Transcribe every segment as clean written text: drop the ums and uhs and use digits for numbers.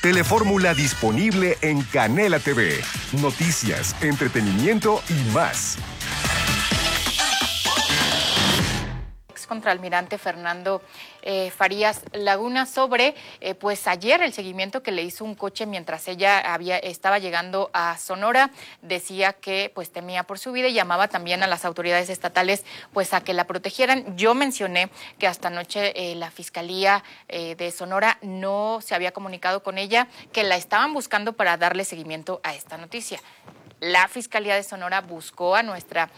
Telefórmula disponible en Canela TV. Noticias, entretenimiento y más. Contraalmirante Fernando Farías Laguna sobre pues ayer el seguimiento que le hizo un coche mientras ella estaba llegando a Sonora. Decía que pues temía por su vida y llamaba también a las autoridades estatales pues a que la protegieran. Yo mencioné que hasta anoche la Fiscalía de Sonora no se había comunicado con ella, que la estaban buscando para darle seguimiento a esta noticia. La Fiscalía de Sonora buscó a nuestra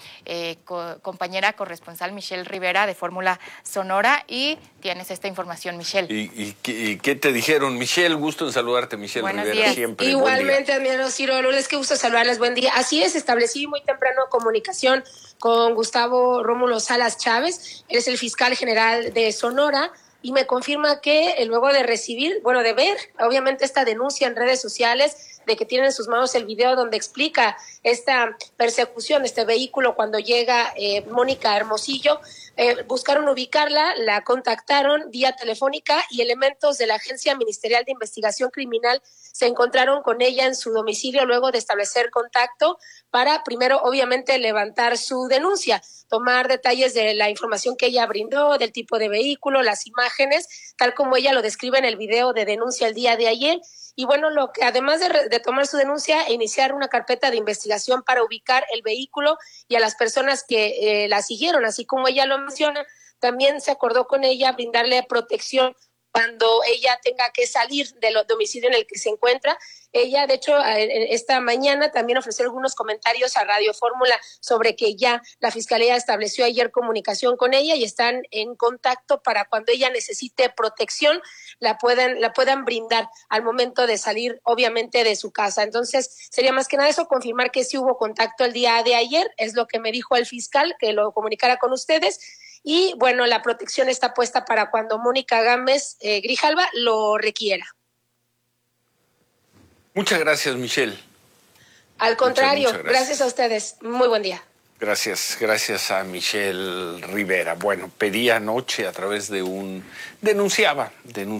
compañera corresponsal Michelle Rivera de Fórmula Sonora y tienes esta información, Michelle. ¿Y qué te dijeron, Michelle? Gusto en saludarte, Michelle Buenos Rivera, días. siempre. Igualmente, admirado Ciro Lourdes, qué gusto saludarles, buen día. Así es, establecí muy temprano comunicación con Gustavo Rómulo Salas Chávez, él es el fiscal general de Sonora, y me confirma que luego de recibir, de ver, obviamente, esta denuncia en redes sociales, de que tiene en sus manos el video donde explica esta persecución, este vehículo cuando llega Mónica Hermosillo, buscaron ubicarla, la contactaron vía telefónica y elementos de la Agencia Ministerial de Investigación Criminal se encontraron con ella en su domicilio luego de establecer contacto para primero, obviamente, levantar su denuncia, tomar detalles de la información que ella brindó, del tipo de vehículo, las imágenes, tal como ella lo describe en el video de denuncia el día de ayer. Y lo que además de tomar su denuncia, iniciar una carpeta de investigación para ubicar el vehículo y a las personas que la siguieron, así como ella lo menciona, también se acordó con ella brindarle protección cuando ella tenga que salir del domicilio en el que se encuentra. Ella, de hecho, esta mañana también ofreció algunos comentarios a Radio Fórmula sobre que ya la Fiscalía estableció ayer comunicación con ella y están en contacto para cuando ella necesite protección, la puedan brindar al momento de salir, obviamente, de su casa. Entonces, sería más que nada eso, confirmar que sí hubo contacto el día de ayer, es lo que me dijo el fiscal, que lo comunicara con ustedes. Y la protección está puesta para cuando Mónica Gámez Grijalva lo requiera. Muchas gracias, Michelle. Al contrario, muchas gracias a ustedes. Muy buen día. Gracias a Michelle Rivera. Bueno, pedía anoche a través de denunciaba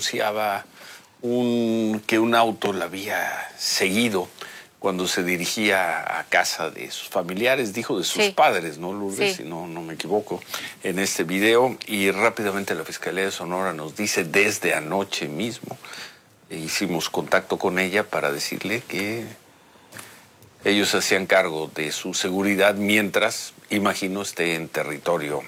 que un auto la había seguido cuando se dirigía a casa de sus familiares, dijo de sus padres, ¿no, Lourdes? Sí. Si no me equivoco, en este video. Y rápidamente la Fiscalía de Sonora nos dice desde anoche mismo, hicimos contacto con ella para decirle que ellos hacían cargo de su seguridad mientras, imagino, esté en territorio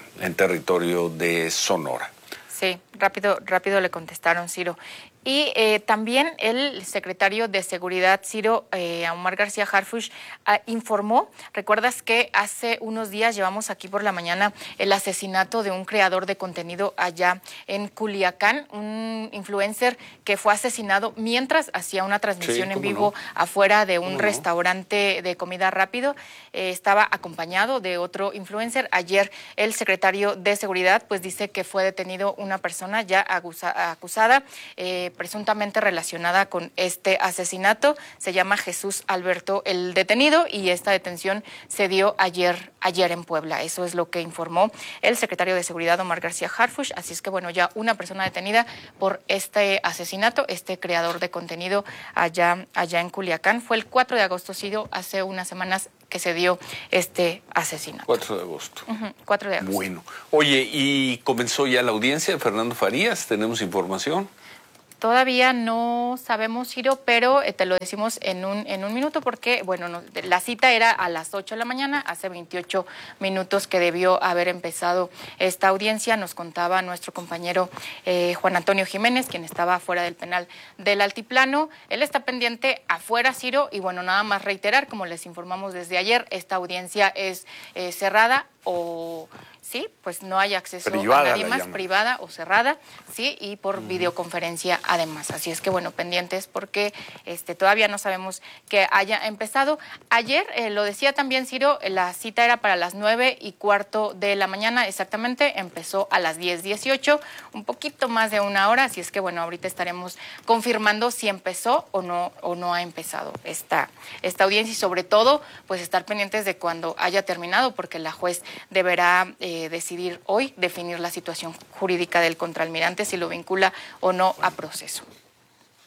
de Sonora. Sí, rápido le contestaron, Ciro. Y también el secretario de Seguridad, Ciro, Omar García Harfuch, informó, recuerdas que hace unos días llevamos aquí por la mañana el asesinato de un creador de contenido allá en Culiacán, un influencer que fue asesinado mientras hacía una transmisión en vivo afuera de un restaurante de comida rápido. Estaba acompañado de otro influencer. Ayer el secretario de Seguridad pues dice que fue detenido una persona ya acusada, presuntamente relacionada con este asesinato. Se llama Jesús Alberto el detenido y esta detención se dio ayer en Puebla. Eso es lo que informó el secretario de Seguridad, Omar García Harfuch. Así es que ya una persona detenida por este asesinato, este creador de contenido allá en Culiacán. Fue el 4 de agosto, Ciro, hace unas semanas que se dio este asesinato. 4 de agosto. 4 de agosto. Bueno. Oye, ¿y comenzó ya la audiencia de Fernando Farías? ¿Tenemos información? Todavía no sabemos, Ciro, pero te lo decimos en un minuto porque, la cita era a las 8 de la mañana, hace 28 minutos que debió haber empezado esta audiencia. Nos contaba nuestro compañero Juan Antonio Jiménez, quien estaba afuera del penal del Altiplano. Él está pendiente afuera, Ciro, y nada más reiterar, como les informamos desde ayer, esta audiencia es cerrada o... Sí, pues no hay acceso privada, a nadie más, privada o cerrada, sí, y por videoconferencia además. Así es que, pendientes porque todavía no sabemos que haya empezado. Ayer, lo decía también Ciro, la cita era para las 9:15 de la mañana, exactamente, empezó a las 10:18, un poquito más de una hora, así es que, ahorita estaremos confirmando si empezó o no ha empezado esta audiencia y sobre todo, pues estar pendientes de cuando haya terminado, porque la juez deberá decidir hoy, definir la situación jurídica del contraalmirante, si lo vincula o no a proceso.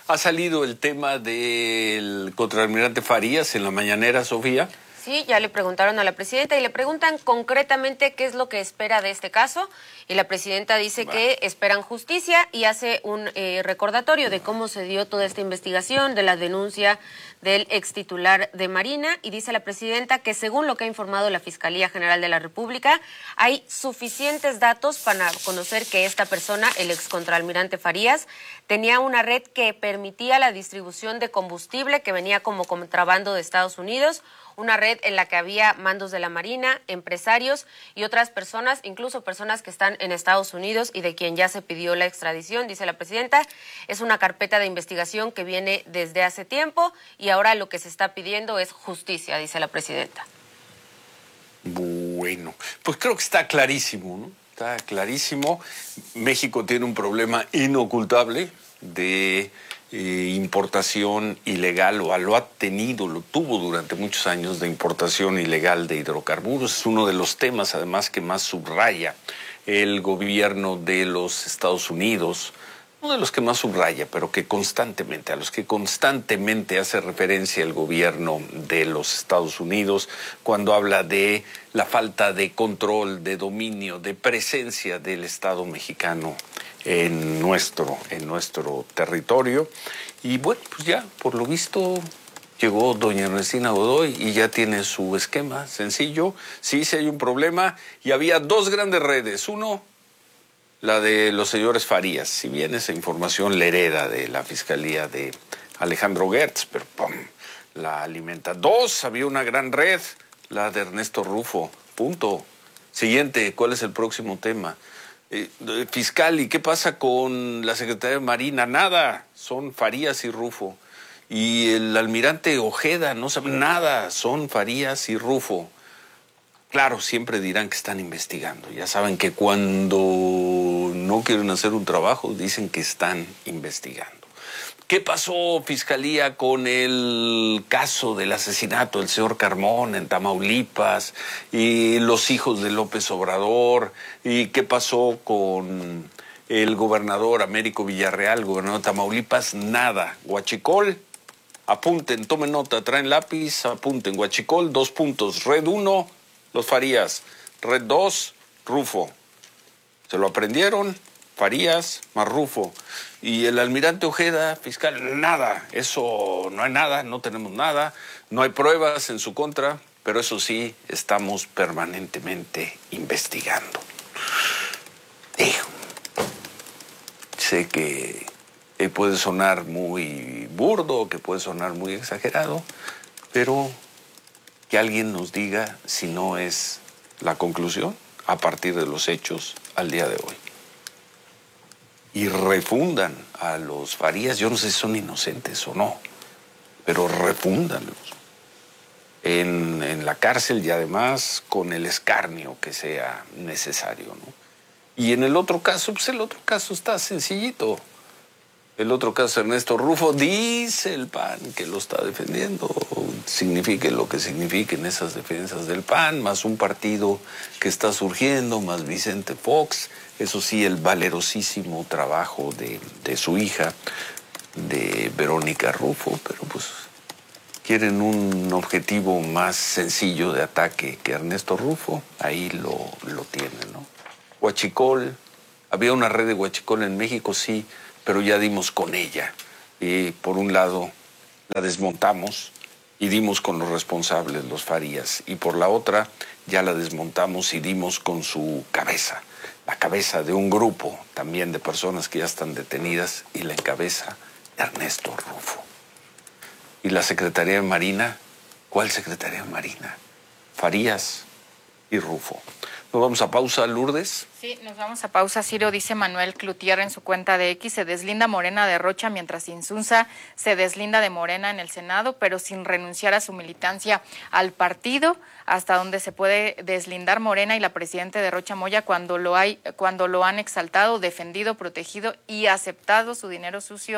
Ha salido el tema del contraalmirante Farías en la mañanera, Sofía. Sí, ya le preguntaron a la presidenta y le preguntan concretamente qué es lo que espera de este caso. Y la presidenta dice que esperan justicia y hace un recordatorio de cómo se dio toda esta investigación, de la denuncia del extitular de Marina. Y dice la presidenta que según lo que ha informado la Fiscalía General de la República, hay suficientes datos para conocer que esta persona, el excontraalmirante Farías, tenía una red que permitía la distribución de combustible que venía como contrabando de Estados Unidos, una red en la que había mandos de la Marina, empresarios y otras personas, incluso personas que están en Estados Unidos y de quien ya se pidió la extradición, dice la presidenta. Es una carpeta de investigación que viene desde hace tiempo y ahora lo que se está pidiendo es justicia, dice la presidenta. Bueno, pues creo que está clarísimo, ¿no? Está clarísimo. México tiene un problema inocultable de importación ilegal, o lo tuvo durante muchos años, de importación ilegal de hidrocarburos. Es uno de los temas, además, que más subraya el gobierno de los Estados Unidos, uno de los que más subraya, pero a los que constantemente hace referencia el gobierno de los Estados Unidos cuando habla de la falta de control, de dominio, de presencia del Estado mexicano en nuestro territorio. Y bueno, pues ya, por lo visto, llegó doña Ernestina Godoy y ya tiene su esquema sencillo. Sí hay un problema y había dos grandes redes. Uno, la de los señores Farías, si bien esa información la hereda de la Fiscalía de Alejandro Gertz, pero ¡pum!, la alimenta. Dos, había una gran red, la de Ernesto Rufo. Punto. Siguiente, ¿cuál es el próximo tema? Fiscal, ¿y qué pasa con la Secretaría de Marina? Nada, son Farías y Rufo. Y el almirante Ojeda, no sabe nada, son Farías y Rufo. Claro, siempre dirán que están investigando. Ya saben que cuando no quieren hacer un trabajo, dicen que están investigando. ¿Qué pasó, Fiscalía, con el caso del asesinato del señor Carmona en Tamaulipas y los hijos de López Obrador? ¿Y qué pasó con el gobernador Américo Villarreal, gobernador de Tamaulipas? Nada. Huachicol, apunten, tomen nota, traen lápiz, apunten. Huachicol, 2 puntos. Red 1, los Farías. Red 2, Rufo. ¿Se lo aprendieron? Farías más Rufo. Y el almirante Ojeda, fiscal, nada. Eso no hay nada, no tenemos nada. No hay pruebas en su contra, pero eso sí, estamos permanentemente investigando. Sé que puede sonar muy burdo, que puede sonar muy exagerado, pero que alguien nos diga si no es la conclusión a partir de los hechos al día de hoy. Y refundan a los Farías, yo no sé si son inocentes o no, pero refúndanlos en la cárcel y además con el escarnio que sea necesario, ¿no? Y en el otro caso, pues el otro caso está sencillito. El otro caso, Ernesto Rufo, dice el PAN que lo está defendiendo, signifique lo que signifiquen esas defensas del PAN, más un partido que está surgiendo, más Vicente Fox, eso sí, el valerosísimo trabajo de su hija, de Verónica Rufo, pero pues quieren un objetivo más sencillo de ataque que Ernesto Rufo, ahí lo tienen, ¿no? Huachicol, había una red de Huachicol en México, sí, pero ya dimos con ella. Y por un lado la desmontamos y dimos con los responsables, los Farías, y por la otra ya la desmontamos y dimos con su cabeza, la cabeza de un grupo también de personas que ya están detenidas y la encabeza Ernesto Rufo. ¿Y la Secretaría de Marina? ¿Cuál Secretaría de Marina? Farías y Rufo. Nos vamos a pausa, Lourdes. Sí, nos vamos a pausa, Ciro. Dice Manuel Cloutier en su cuenta de X, se deslinda Morena de Rocha mientras Insunza se deslinda de Morena en el Senado, pero sin renunciar a su militancia al partido, hasta donde se puede deslindar Morena y la presidenta de Rocha Moya cuando lo han exaltado, defendido, protegido y aceptado su dinero sucio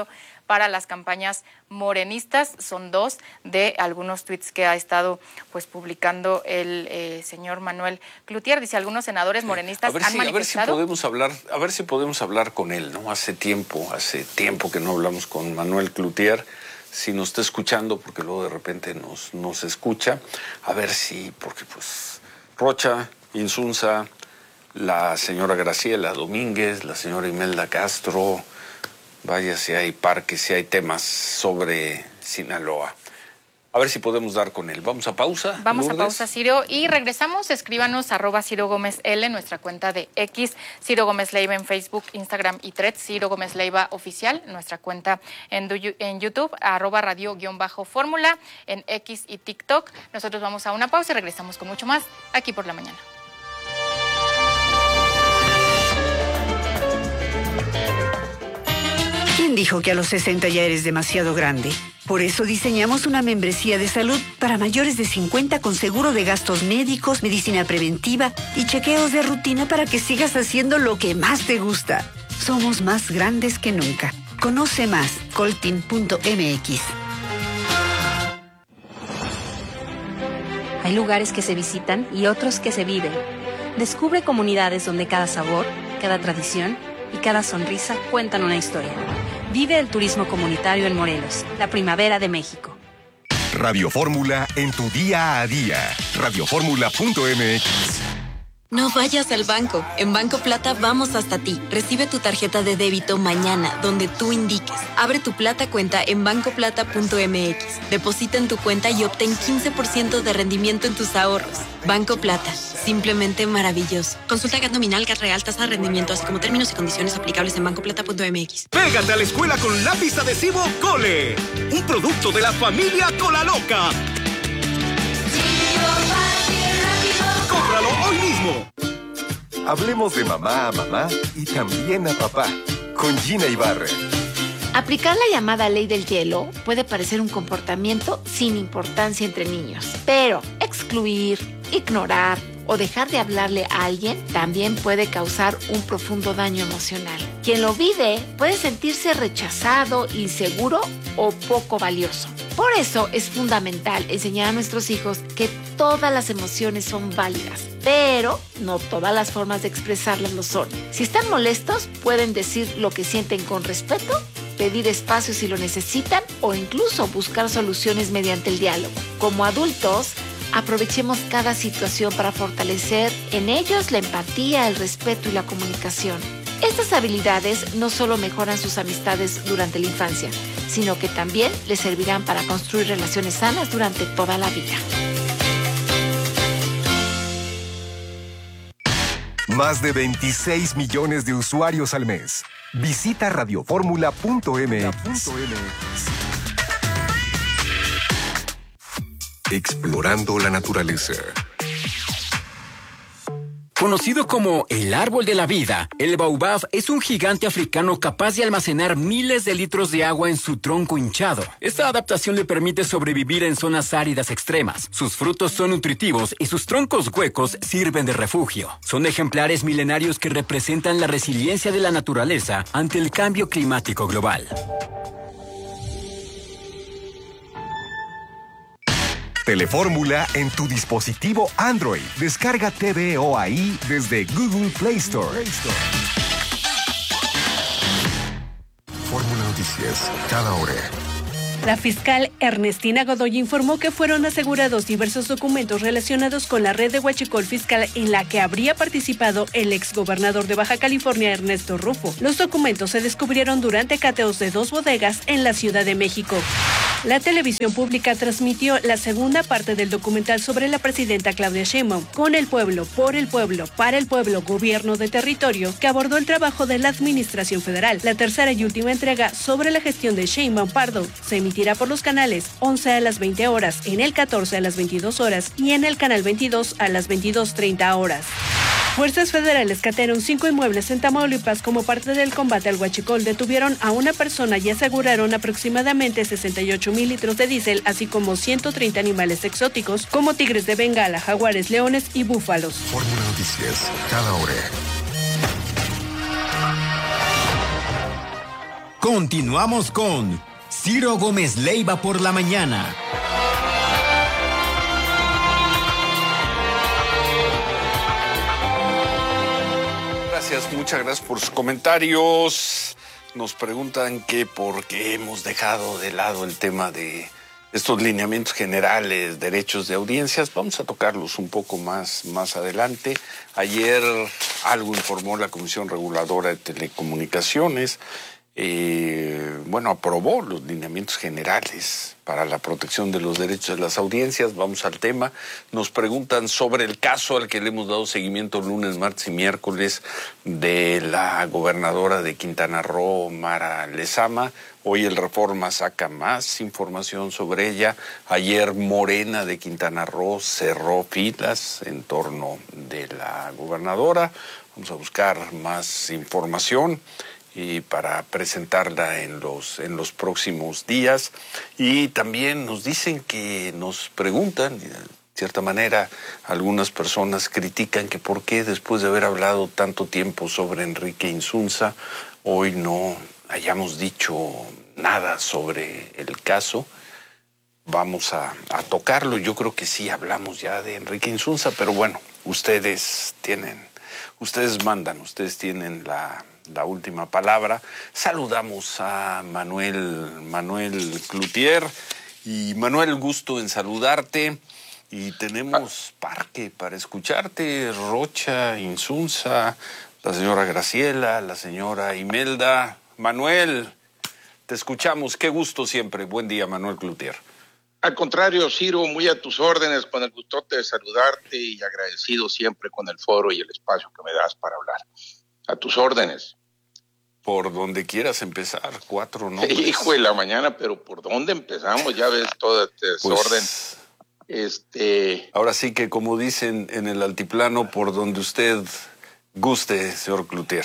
para las campañas morenistas. Son 2 de algunos tweets que ha estado pues publicando el señor Manuel Cloutier. Dice, algunos senadores morenistas han manifestado. A ver si podemos hablar con él, ¿no? Hace tiempo que no hablamos con Manuel Cloutier. Si nos está escuchando, porque luego de repente nos escucha, a ver si, porque pues Rocha, Insunza, la señora Graciela Domínguez, la señora Imelda Castro, vaya si hay parques, si hay temas sobre Sinaloa. A ver si podemos dar con él. Vamos a pausa. Vamos Lourdes. a pausa, Ciro, y regresamos. Escríbanos @Ciro Gómez L, nuestra cuenta de X, Ciro Gómez Leiva en Facebook, Instagram y Threads, Ciro Gómez Leiva Oficial, nuestra cuenta en YouTube, @radio_fórmula, en X y TikTok. Nosotros vamos a una pausa y regresamos con mucho más aquí por la mañana. ¿Quién dijo que a los 60 ya eres demasiado grande? Por eso diseñamos una membresía de salud para mayores de 50 con seguro de gastos médicos, medicina preventiva y chequeos de rutina para que sigas haciendo lo que más te gusta. Somos más grandes que nunca. Conoce más, coltin.mx. Hay lugares que se visitan y otros que se viven. Descubre comunidades donde cada sabor, cada tradición y cada sonrisa cuentan una historia. Vive el turismo comunitario en Morelos, la primavera de México. Radio Fórmula en tu día a día. Radioformula.mx. No vayas al banco. En Banco Plata vamos hasta ti. Recibe tu tarjeta de débito mañana, donde tú indiques. Abre tu Plata cuenta en bancoplata.mx. Deposita en tu cuenta y obtén 15% de rendimiento en tus ahorros. Banco Plata. Simplemente maravilloso. Consulta GAT nominal, GAT real, tasa de rendimiento, así como términos y condiciones aplicables en bancoplata.mx. Pégate a la escuela con lápiz adhesivo Cole. Un producto de la familia Colaloca. ¡Cómpralo hoy mismo! Hablemos de mamá a mamá y también a papá. Con Gina Ibarra. Aplicar la llamada ley del hielo puede parecer un comportamiento sin importancia entre niños, pero excluir, ignorar o dejar de hablarle a alguien también puede causar un profundo daño emocional. Quien lo vive puede sentirse rechazado, inseguro o poco valioso. Por eso es fundamental enseñar a nuestros hijos que todas las emociones son válidas, pero no todas las formas de expresarlas lo son. Si están molestos, pueden decir lo que sienten con respeto, pedir espacio si lo necesitan o incluso buscar soluciones mediante el diálogo. Como adultos, aprovechemos cada situación para fortalecer en ellos la empatía, el respeto y la comunicación. Estas habilidades no solo mejoran sus amistades durante la infancia, sino que también les servirán para construir relaciones sanas durante toda la vida. Más de 26 millones de usuarios al mes. Visita radioformula.mx. Explorando la naturaleza. Conocido como el árbol de la vida, el baobab es un gigante africano capaz de almacenar miles de litros de agua en su tronco hinchado. Esta adaptación le permite sobrevivir en zonas áridas extremas. Sus frutos son nutritivos y sus troncos huecos sirven de refugio. Son ejemplares milenarios que representan la resiliencia de la naturaleza ante el cambio climático global. Telefórmula en tu dispositivo Android. Descarga TVOAI desde Google Play Store. Fórmula Noticias, cada hora. La fiscal Ernestina Godoy informó que fueron asegurados diversos documentos relacionados con la red de huachicol fiscal en la que habría participado el exgobernador de Baja California, Ernesto Rufo. Los documentos se descubrieron durante cateos de 2 bodegas en la Ciudad de México. La televisión pública transmitió la segunda parte del documental sobre la presidenta Claudia Sheinbaum, Con el pueblo, por el pueblo, para el pueblo, gobierno de territorio, que abordó el trabajo de la administración federal. La tercera y última entrega sobre la gestión de Sheinbaum Pardo se emitirá por los canales 11 a las 20 horas, en el 14 a las 22 horas y en el canal 22 a las 22:30 horas. Fuerzas federales catearon 5 inmuebles en Tamaulipas como parte del combate al huachicol. Detuvieron a una persona y aseguraron aproximadamente 68,000 litros de diésel, así como 130 animales exóticos como tigres de Bengala, jaguares, leones y búfalos. Fórmula Noticias, cada hora. Continuamos con Ciro Gómez Leiva por la mañana. Muchas gracias por sus comentarios. Nos preguntan que por qué hemos dejado de lado el tema de estos lineamientos generales, derechos de audiencias. Vamos a tocarlos un poco más adelante. Ayer algo informó la Comisión Reguladora de Telecomunicaciones. Aprobó los lineamientos generales para la protección de los derechos de las audiencias. Vamos al tema. Nos preguntan sobre el caso al que le hemos dado seguimiento lunes, martes y miércoles de la gobernadora de Quintana Roo, Mara Lezama. Hoy el Reforma saca más información sobre ella. Ayer Morena de Quintana Roo cerró filas en torno de la gobernadora. Vamos a buscar más información y para presentarla en los próximos días. Y también nos dicen que nos preguntan, de cierta manera, algunas personas critican que por qué después de haber hablado tanto tiempo sobre Enrique Insunza, hoy no hayamos dicho nada sobre el caso. Vamos a tocarlo. Yo creo que sí hablamos ya de Enrique Insunza, pero bueno, ustedes mandan, ustedes tienen la última palabra. Saludamos a Manuel Cloutier. Y Manuel, gusto en saludarte. Y tenemos parque para escucharte. Rocha, Insunza, la señora Graciela, la señora Imelda. Manuel, te escuchamos. Qué gusto siempre. Buen día, Manuel Cloutier. Al contrario, Ciro, muy a tus órdenes, con el gustote de saludarte y agradecido siempre con el foro y el espacio que me das para hablar. A tus órdenes. Por donde quieras empezar, 4 nombres. Hijo de la mañana, pero ¿por dónde empezamos? Ya ves todo este desorden. Ahora sí que, como dicen en el altiplano, por donde usted guste, señor Cloutier.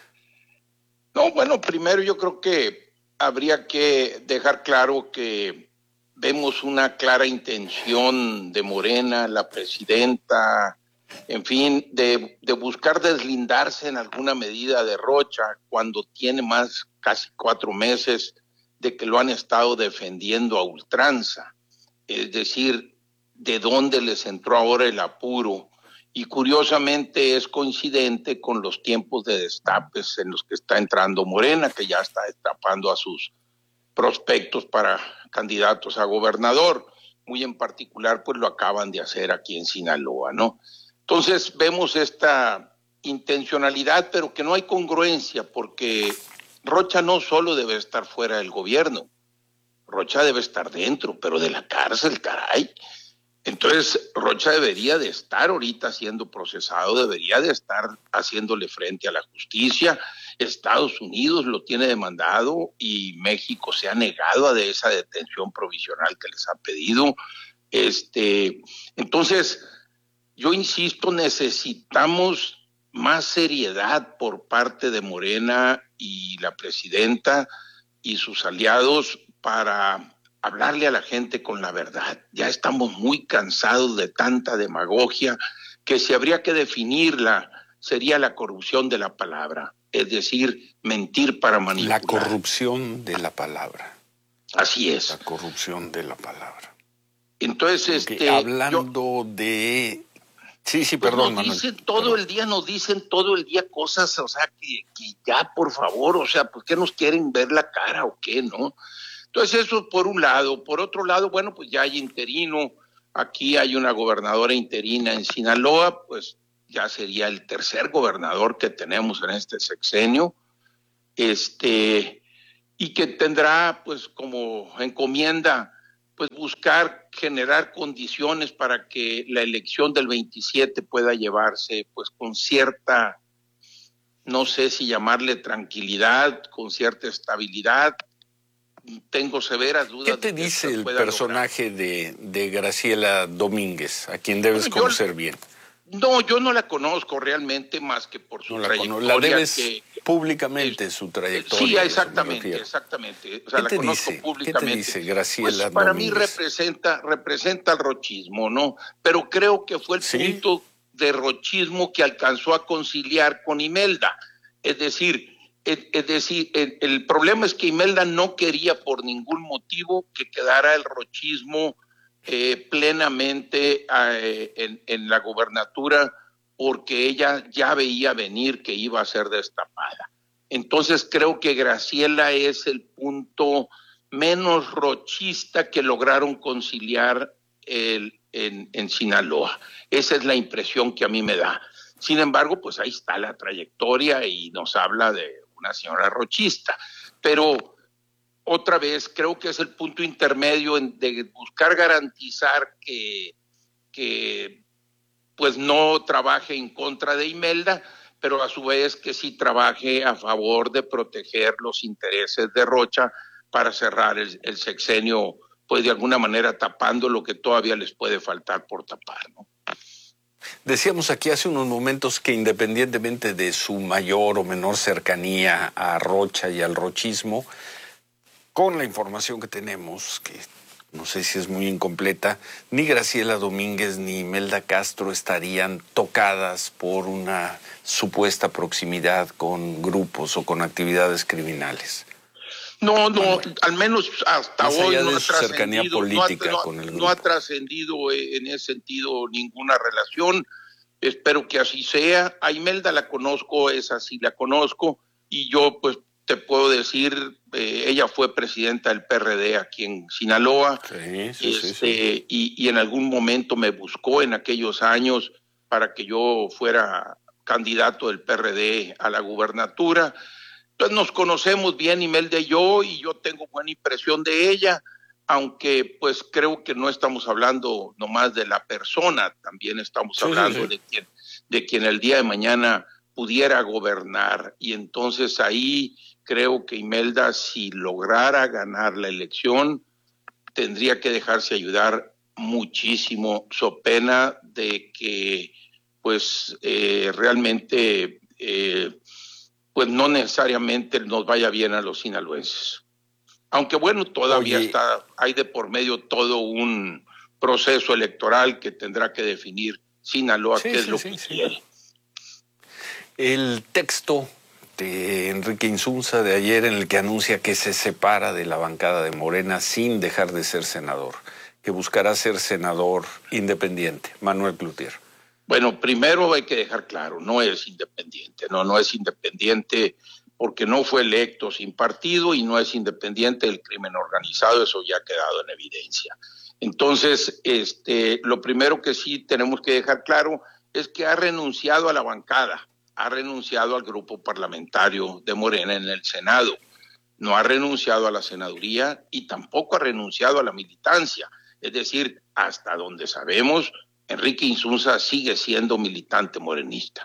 No, bueno, primero yo creo que habría que dejar claro que vemos una clara intención de Morena, la presidenta, en fin, de buscar deslindarse en alguna medida de Rocha cuando tiene casi 4 meses de que lo han estado defendiendo a ultranza. Es decir, de dónde les entró ahora el apuro. Y curiosamente es coincidente con los tiempos de destapes en los que está entrando Morena, que ya está destapando a sus prospectos para candidatos a gobernador. Muy en particular, pues lo acaban de hacer aquí en Sinaloa, ¿no? Entonces vemos esta intencionalidad, pero que no hay congruencia, porque Rocha no solo debe estar fuera del gobierno, Rocha debe estar dentro, pero de la cárcel, caray. Entonces Rocha debería de estar ahorita siendo procesado, debería de estar haciéndole frente a la justicia. Estados Unidos lo tiene demandado y México se ha negado a de esa detención provisional que les ha pedido. Entonces, yo insisto, necesitamos más seriedad por parte de Morena y la presidenta y sus aliados para hablarle a la gente con la verdad. Ya estamos muy cansados de tanta demagogia que si habría que definirla sería la corrupción de la palabra, es decir, mentir para manipular. La corrupción de la palabra. Así es. La corrupción de la palabra. Entonces, hablando de... Sí, perdón, Manuel. Nos dicen todo el día cosas, o sea, que ya, por favor, o sea, ¿por qué nos quieren ver la cara o qué, no? Entonces, eso por un lado. Por otro lado, bueno, pues ya hay interino. Aquí hay una gobernadora interina en Sinaloa, pues ya sería el tercer gobernador que tenemos en este sexenio. Y que tendrá, pues, como encomienda, pues buscar generar condiciones para que la elección del 27 pueda llevarse, pues, con cierta, no sé si llamarle tranquilidad, con cierta estabilidad. Tengo severas dudas. ¿Qué te dice el personaje de Graciela Domínguez, a quien debes conocer bien? No, yo no la conozco realmente más que por su trayectoria. La debes públicamente su trayectoria. Sí, exactamente. O sea, la conozco públicamente. ¿Qué te dice Graciela pues para Domínguez? Mí representa el rochismo, ¿no? Pero creo que fue el punto de rochismo que alcanzó a conciliar con Imelda. Es decir, Es decir, el problema es que Imelda no quería por ningún motivo que quedara el rochismo plenamente en la gubernatura, porque ella ya veía venir que iba a ser destapada. Entonces creo que Graciela es el punto menos rochista que lograron conciliar en Sinaloa. Esa es la impresión que a mí me da. Sin embargo, pues ahí está la trayectoria y nos habla de una señora rochista. Pero otra vez creo que es el punto intermedio de buscar garantizar que pues no trabaje en contra de Imelda, pero a su vez que sí trabaje a favor de proteger los intereses de Rocha para cerrar el sexenio, pues de alguna manera tapando lo que todavía les puede faltar por tapar, ¿no? Decíamos aquí hace unos momentos que independientemente de su mayor o menor cercanía a Rocha y al rochismo, con la información que tenemos, que no sé si es muy incompleta, ni Graciela Domínguez ni Imelda Castro estarían tocadas por una supuesta proximidad con grupos o con actividades criminales. No, al menos hasta hoy no ha cercanía política con el grupo. No ha trascendido en ese sentido ninguna relación. Espero que así sea. A Imelda la conozco, esa sí la conozco, y yo pues te puedo decir, ella fue presidenta del PRD aquí en Sinaloa, sí. Y en algún momento me buscó en aquellos años para que yo fuera candidato del PRD a la gubernatura. Entonces nos conocemos bien Imelda y yo tengo buena impresión de ella, aunque pues creo que no estamos hablando nomás de la persona, también estamos hablando de quien el día de mañana pudiera gobernar, y entonces ahí creo que Imelda, si lograra ganar la elección, tendría que dejarse ayudar muchísimo, so pena de que pues realmente pues no necesariamente nos vaya bien a los sinaloenses. Aunque bueno, todavía hay de por medio todo un proceso electoral que tendrá que definir Sinaloa qué es lo que quiere. El texto de Enrique Insunza de ayer, en el que anuncia que se separa de la bancada de Morena sin dejar de ser senador, que buscará ser senador independiente. Manuel Cloutier. Bueno, primero hay que dejar claro, no es independiente, no es independiente porque no fue electo sin partido y no es independiente del crimen organizado, eso ya ha quedado en evidencia. Entonces, lo primero que sí tenemos que dejar claro es que ha renunciado a la bancada, ha renunciado al grupo parlamentario de Morena en el Senado, no ha renunciado a la senaduría y tampoco ha renunciado a la militancia. Es decir, hasta donde sabemos, Enrique Insunza sigue siendo militante morenista.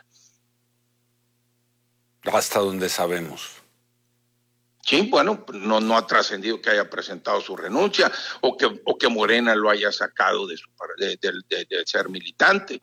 Hasta donde sabemos. Sí, bueno, no ha trascendido que haya presentado su renuncia o que Morena lo haya sacado de ser militante.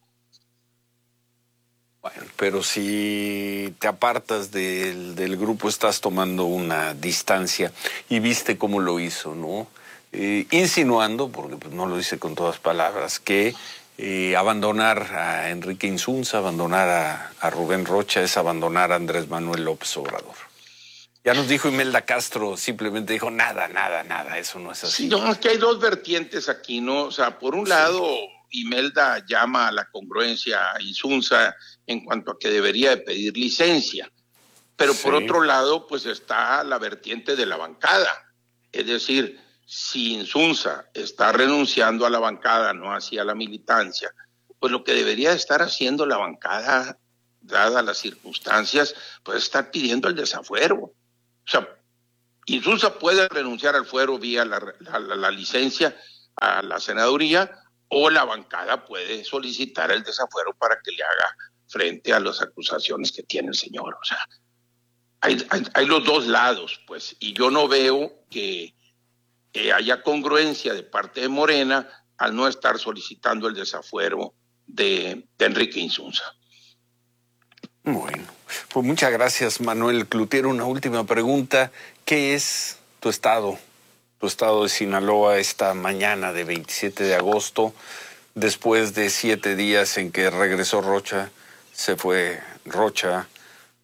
Bueno, pero si te apartas del grupo, estás tomando una distancia y viste cómo lo hizo, ¿no? Insinuando, porque pues, no lo dice con todas palabras, que abandonar a Enrique Insunza, abandonar a Rubén Rocha es abandonar a Andrés Manuel López Obrador. Ya nos dijo Imelda Castro, simplemente dijo nada, eso no es así. Sí, no, es que hay dos vertientes aquí, ¿no? O sea, por un lado, Imelda llama a la congruencia a Insunza en cuanto a que debería de pedir licencia, pero por otro lado, pues está la vertiente de la bancada, es decir, si Insunza está renunciando a la bancada, no hacia la militancia, pues lo que debería estar haciendo la bancada, dadas las circunstancias, pues estar pidiendo el desafuero. O sea, Insunza puede renunciar al fuero vía la licencia a la senaduría, o la bancada puede solicitar el desafuero para que le haga frente a las acusaciones que tiene el señor. O sea, hay los dos lados, pues, y yo no veo que haya congruencia de parte de Morena al no estar solicitando el desafuero de Enrique Insunza. Bueno, pues muchas gracias, Manuel Cloutier. Una última pregunta. ¿Qué es tu estado de Sinaloa esta mañana de 27 de agosto, después de 7 días en que regresó Rocha, se fue Rocha,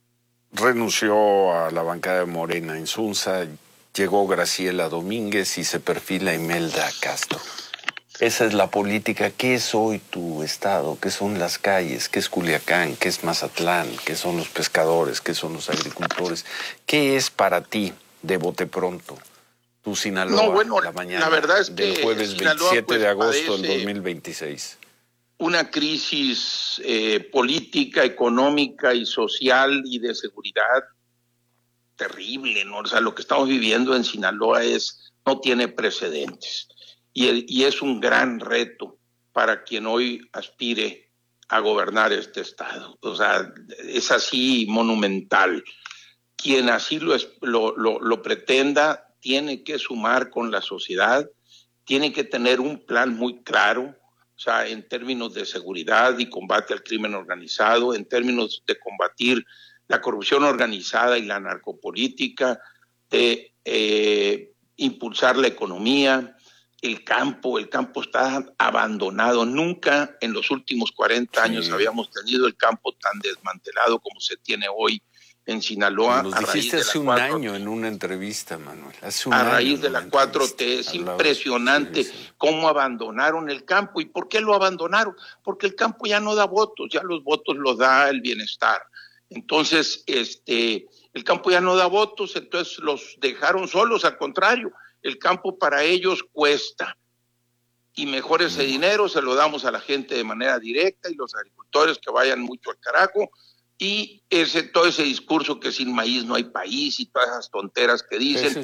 Renunció a la bancada de Morena Insunza, llegó Graciela Domínguez y se perfila Imelda Castro. Esa es la política. ¿Qué es hoy tu estado? ¿Qué son las calles? ¿Qué es Culiacán? ¿Qué es Mazatlán? ¿Qué son los pescadores? ¿Qué son los agricultores? ¿Qué es para ti, de bote pronto, tu Sinaloa, No, bueno, la mañana la verdad es del que jueves Sinaloa, 27 de agosto del padece 2026? una crisis política, económica y social y de seguridad terrible, ¿no? O sea, lo que estamos viviendo en Sinaloa no tiene precedentes y es un gran reto para quien hoy aspire a gobernar este estado. O sea, es así monumental. Quien así lo pretenda tiene que sumar con la sociedad, tiene que tener un plan muy claro, o sea, en términos de seguridad y combate al crimen organizado, en términos de combatir la corrupción organizada y la narcopolítica, de impulsar la economía, el campo está abandonado. Nunca en los últimos 40 años habíamos tenido el campo tan desmantelado como se tiene hoy en Sinaloa. Nos dijiste hace un año en una entrevista, Manuel. A raíz de la 4T, es impresionante cómo abandonaron el campo. ¿Y por qué lo abandonaron? Porque el campo ya no da votos, ya los votos los da el bienestar. Entonces, el campo ya no da votos, entonces los dejaron solos. Al contrario, el campo para ellos cuesta. Y mejor ese dinero se lo damos a la gente de manera directa y los agricultores que vayan mucho al carajo. Y todo ese discurso que sin maíz no hay país y todas esas tonteras que dicen,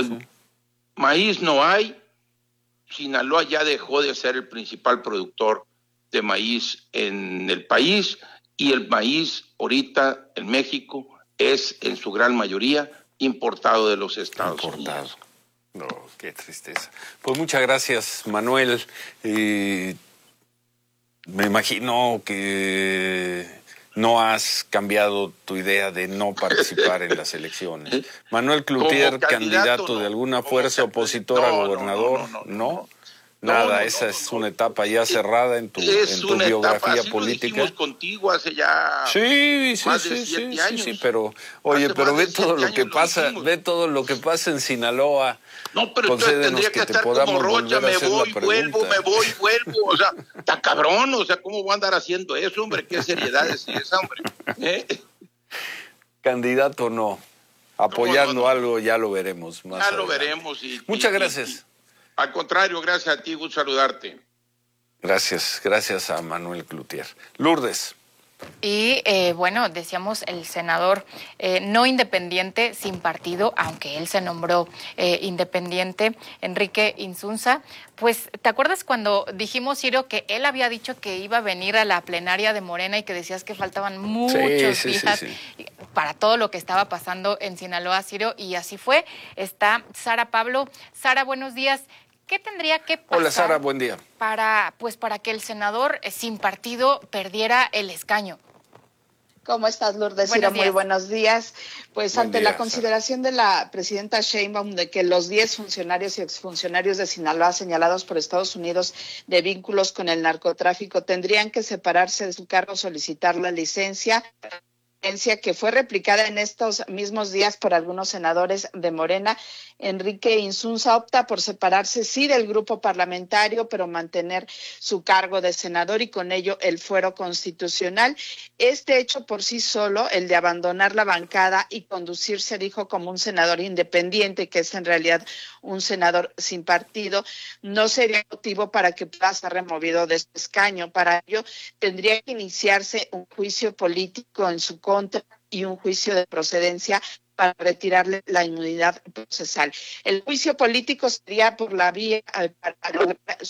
maíz no hay. Sinaloa ya dejó de ser el principal productor de maíz en el país y el maíz ahorita en México es en su gran mayoría importado de los Estados Unidos. No, qué tristeza. Pues muchas gracias, Manuel. Me imagino que no has cambiado tu idea de no participar en las elecciones. Manuel Cloutier, candidato de alguna fuerza opositora a gobernador, ¿no? Nada, esa es una etapa ya cerrada en tu biografía política. Lo contigo hace ya más de 7 años. Sí, pero ve todo lo que pasa, en Sinaloa. No, pero entonces tendría que estar como Rocha, me voy, vuelvo, o sea, está cabrón, o sea, ¿cómo voy a andar haciendo eso, hombre? ¿Qué seriedad es esa, hombre? Candidato no, apoyando algo ya lo veremos más adelante. Lo veremos. Muchas gracias. Al contrario, gracias a ti, gusto saludarte. Gracias a Manuel Cloutier. Lourdes. Y bueno, decíamos el senador no independiente, sin partido, aunque él se nombró independiente, Enrique Insunza. Pues, ¿te acuerdas cuando dijimos, Ciro, que él había dicho que iba a venir a la plenaria de Morena y que decías que faltaban muchos días para todo lo que estaba pasando en Sinaloa, Ciro? Y así fue. Está Sara Pablo. Sara, buenos días. ¿Qué tendría que pasar? Hola, Sara, buen día. Para que el senador sin partido perdiera el escaño. ¿Cómo estás, Lourdes? Ciro, muy buenos días. Pues ante la consideración de la presidenta Sheinbaum de que los 10 funcionarios y exfuncionarios de Sinaloa señalados por Estados Unidos de vínculos con el narcotráfico tendrían que separarse de su cargo, solicitar la licencia, que fue replicada en estos mismos días por algunos senadores de Morena, Enrique Insunza opta por separarse, sí, del grupo parlamentario, pero mantener su cargo de senador y con ello el fuero constitucional. Este hecho por sí solo, el de abandonar la bancada y conducirse, dijo, como un senador independiente, que es en realidad un senador sin partido, no sería motivo para que pueda ser removido de este escaño. Para ello tendría que iniciarse un juicio político en su contra y un juicio de procedencia para retirarle la inmunidad procesal. El juicio político sería por la vía para lograr